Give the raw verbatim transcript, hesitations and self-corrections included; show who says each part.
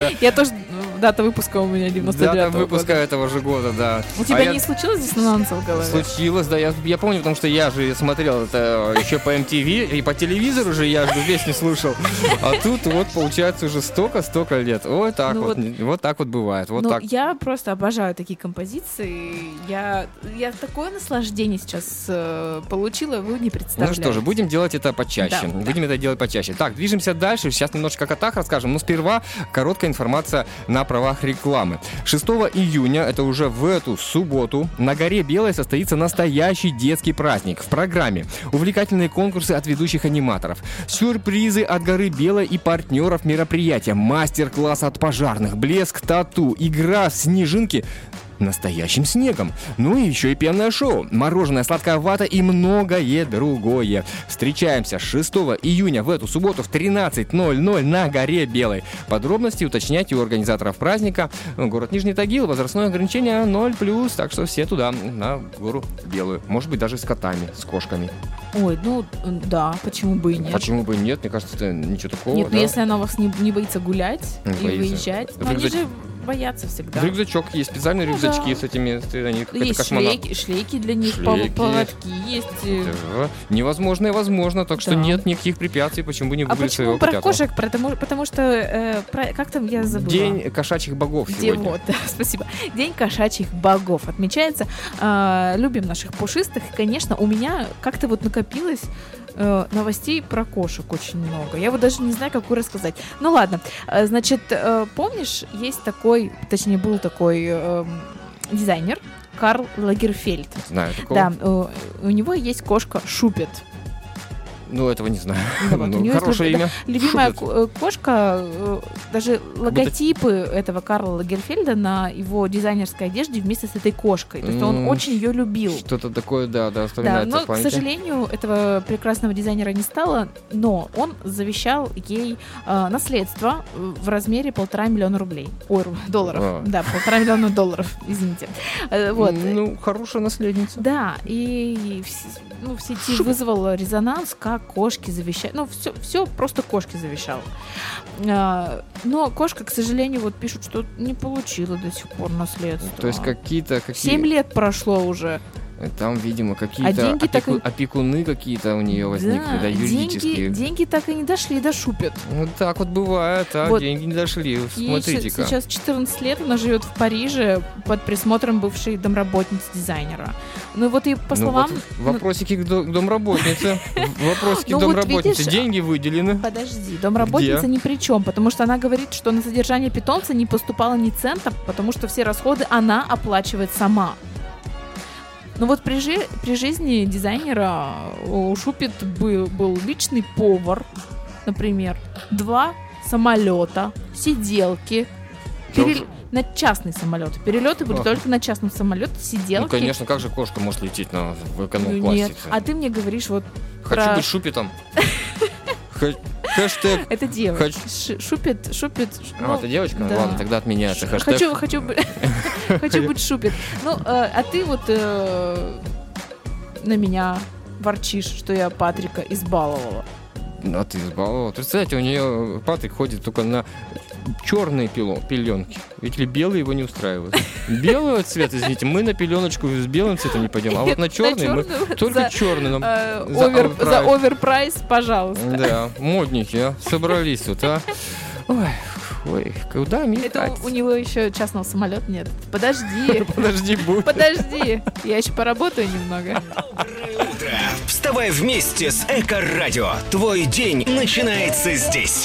Speaker 1: Я тоже, дата выпуска у меня девяносто девятого года.
Speaker 2: Дата выпуска этого же года, да.
Speaker 1: У тебя не случилось диссонанса в голове?
Speaker 2: Случилось, да, я, я помню, потому что я же смотрел это еще по эм ти ви, и по телевизору же я же песни слушал. А тут вот, получается, уже столько-столько лет. Вот так ну вот, вот, вот так вот бывает. Вот
Speaker 1: ну,
Speaker 2: так.
Speaker 1: Я просто обожаю такие композиции. Я, я такое наслаждение сейчас э, получила, вы не представляете.
Speaker 2: Ну что же, будем делать это почаще. Да, будем да. это делать почаще. Так, движемся дальше. Сейчас немножечко о котах расскажем. Но сперва короткая информация на правах рекламы. шестого июня, это уже в эту субботу, на горе Белой состоится настоящий детский праздник. В программе увлекательные конкурсы от ведущих аниматоров, сюрпризы от горы Белой и партнеров мероприятия, мастер-класс от пожарных, блеск тату, игра в снежинки настоящим снегом. Ну и еще и пенное шоу, мороженое, сладкая вата и многое другое. Встречаемся шестого июня в эту субботу в тринадцать ноль ноль на горе Белой. Подробности уточняйте у организаторов праздника. Город Нижний Тагил, возрастное ограничение ноль плюс, так что все туда, на гору Белую. Может быть, даже с котами, с кошками.
Speaker 1: Ой, ну да, почему бы и нет?
Speaker 2: Почему бы и нет? Мне кажется, это ничего такого.
Speaker 1: Нет,
Speaker 2: да?
Speaker 1: но если она у вас не, не боится гулять не и боится. выезжать,
Speaker 2: ну,
Speaker 1: они же боятся всегда.
Speaker 2: Рюкзачок есть, специальные ну, рюкзачки да. с этими, они,
Speaker 1: есть шлейки, шлейки для них, шлейки. поводки есть.
Speaker 2: Да. Невозможное возможно, так что да. нет никаких препятствий, почему бы не выиграть
Speaker 1: а
Speaker 2: своего
Speaker 1: почему
Speaker 2: котята.
Speaker 1: про кошек? Потому, потому что, э, про, как там я забыла?
Speaker 2: День кошачьих богов
Speaker 1: День,
Speaker 2: сегодня.
Speaker 1: Вот, да, спасибо. День кошачьих богов отмечается. Э, любим наших пушистых. И, конечно, у меня как-то вот накопилось э, новостей про кошек очень много. Я вот даже не знаю, какую рассказать. Ну ладно, э, значит, э, помнишь, есть такой, точнее был такой э, дизайнер Карл Лагерфельд.
Speaker 2: Знаю такого.
Speaker 1: Да, э, у него есть кошка Шупет.
Speaker 2: Ну, этого не знаю.
Speaker 1: Да, вот,
Speaker 2: ну, хорошее
Speaker 1: люб...
Speaker 2: имя.
Speaker 1: Да, любимая
Speaker 2: Шупет.
Speaker 1: кошка, даже логотипы будто... этого Карла Лагерфельда на его дизайнерской одежде вместе с этой кошкой. То есть mm, он очень ее любил.
Speaker 2: Что-то такое, да, да,
Speaker 1: вспоминается. Да, но, к сожалению, этого прекрасного дизайнера не стало, но он завещал ей э, наследство в размере полтора миллиона рублей. Ой, долларов. А. Да, полтора миллиона долларов, извините. Э, вот.
Speaker 2: Ну, хорошая наследница.
Speaker 1: Да, и ну, в сети вызвал резонанс, как кошки завещают. Ну, все, все просто кошки завещал. А, но кошка, к сожалению, вот пишут, что не получила до сих пор наследство.
Speaker 2: То есть какие-то... Какие...
Speaker 1: Семь лет прошло уже.
Speaker 2: Там, видимо, какие-то а опеку... так и... опекуны какие-то у нее возникли, да, да юридические.
Speaker 1: Деньги, деньги так и не дошли до Шупет.
Speaker 2: Ну, так вот бывает, а вот. Деньги не дошли. Смотрите-ка.
Speaker 1: Сейчас четырнадцать лет, она живет в Париже под присмотром бывшей домработницы дизайнера. Ну вот и по словам...
Speaker 2: Ну, вот вопросики к домработнице. Вопросики к домработнице. Деньги выделены.
Speaker 1: Подожди, домработница ни при чем, потому что она говорит, что на содержание питомца не поступало ни цента, потому что все расходы она оплачивает сама. Но вот при, жи- при жизни дизайнера у Шупет был, был личный повар, например, два самолета, сиделки, перел... на частный самолет. Перелеты были а. только на частном самолете, сиделки.
Speaker 2: Ну, конечно, как же кошка может лететь на, в эконом-классе?
Speaker 1: Ну, нет, а ты мне говоришь вот
Speaker 2: Хочу
Speaker 1: про...
Speaker 2: быть Шупетом. Хэштег.
Speaker 1: Это девочка. Хочу... Шупет, Шупет.
Speaker 2: А, ну, это девочка? Да. Ладно, тогда отменяется хэштег.
Speaker 1: Хочу, хочу, хочу быть Шупет. Ну, а ты вот на меня ворчишь, что я Патрика избаловала.
Speaker 2: А ты избаловала. Представляете, у нее Патрик ходит только на черные пеленки. Ведь ли белые его не устраивают? Белого цвета, извините, мы на пеленочку с белым цветом не пойдем, а вот на черный мы только черный нам
Speaker 1: за оверпрайс, пожалуйста.
Speaker 2: Да, модники, а, собрались тут, а. Ой, ой, куда мне
Speaker 1: Это у него еще частного самолета нет. Подожди.
Speaker 2: Подожди, будет.
Speaker 1: Подожди, я еще поработаю немного.
Speaker 3: Утро. Вставай вместе с Эко-радио. Твой день начинается здесь.